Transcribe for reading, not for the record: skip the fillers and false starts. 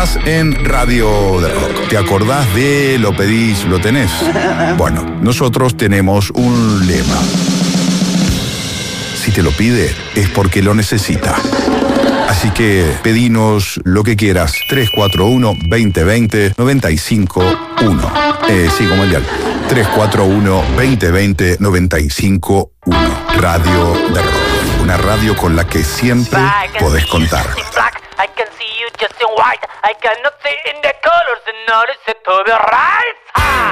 Estás en Radio del Rock. ¿Te acordás de lo pedís, lo tenés? Bueno, nosotros tenemos un lema. Si te lo pide, es porque lo necesita. Así que pedinos lo que quieras. 341-2020-951. Sí, como el dial. 341-2020-951. Radio del Rock. Una radio con la que siempre podés contar. I can see you just in white. I cannot see in the colors and notice it to be right.